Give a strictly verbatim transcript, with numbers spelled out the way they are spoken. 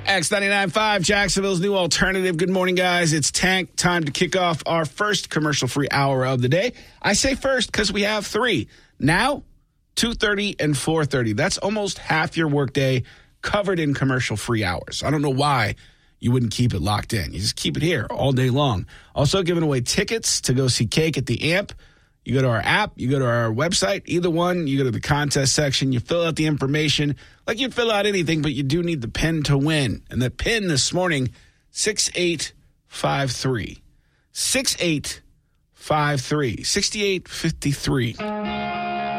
X ninety-nine point five, Jacksonville's new alternative. Good morning, guys. It's Tank. Time to kick off our first commercial-free hour of the day. I say first because we have three. Now, two thirty and four thirty. That's almost half your workday covered in commercial-free hours. I don't know why you wouldn't keep it locked in. You just keep it here all day long. Also giving away tickets to go see Cake at the Amp. You go to our app, you go to our website, either one, you go to the contest section, you fill out the information like you'd fill out anything, but you do need the PIN to win. And the PIN this morning, six eight five three. six eight five three. sixty-eight fifty-three.